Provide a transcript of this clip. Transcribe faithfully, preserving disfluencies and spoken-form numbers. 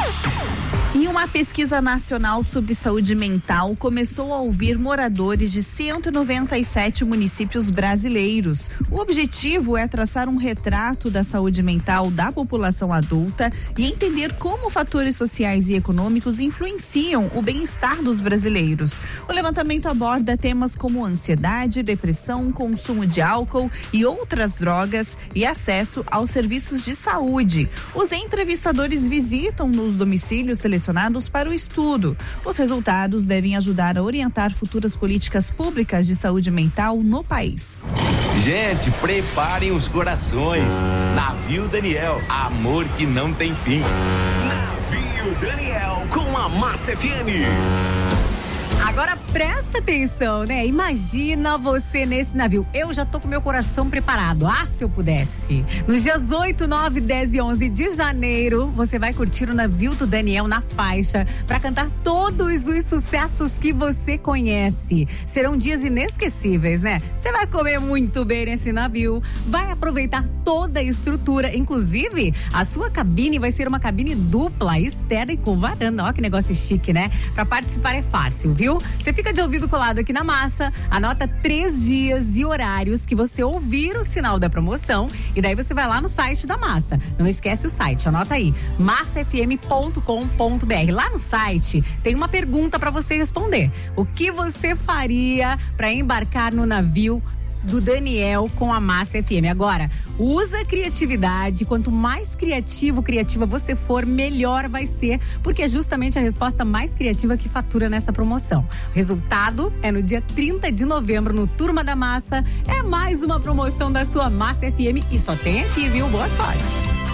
E uma pesquisa nacional sobre saúde mental começou a ouvir moradores de cento e noventa e sete municípios brasileiros. O objetivo é traçar um retrato da saúde mental da população adulta e entender como fatores sociais e econômicos influenciam o bem-estar dos brasileiros. O levantamento aborda temas como ansiedade, depressão, consumo de álcool e outras drogas e acesso aos serviços de saúde. Os entrevistadores visitam nos domicílios selecionados para o estudo. Os resultados devem ajudar a orientar futuras políticas públicas de saúde mental no país. Gente, preparem os corações. Navio Daniel, amor que não tem fim. Navio Daniel com a Massa F M. Agora presta atenção, né? Imagina você nesse navio. Eu já tô com meu coração preparado. Ah, se eu pudesse. Nos dias oito, nove, dez e onze de janeiro, você vai curtir o navio do Daniel na faixa para cantar todos os sucessos que você conhece. Serão dias inesquecíveis, né? Você vai comer muito bem nesse navio, vai aproveitar toda a estrutura, inclusive a sua cabine vai ser uma cabine dupla, externa e com varanda. Ó que negócio chique, né? Para participar é fácil, viu? Você fica de ouvido colado aqui na Massa, anota três dias e horários que você ouvir o sinal da promoção e daí você vai lá no site da Massa. Não esquece o site, anota aí, massa f m ponto com ponto b r. Lá no site tem uma pergunta para você responder. O que você faria para embarcar no navio do Daniel com a Massa F M? Agora, usa criatividade. Quanto mais criativo, criativa você for, melhor vai ser, porque é justamente a resposta mais criativa que fatura nessa promoção. O resultado é no dia trinta de novembro, no Turma da Massa. É mais uma promoção da sua Massa F M e só tem aqui, viu? Boa sorte!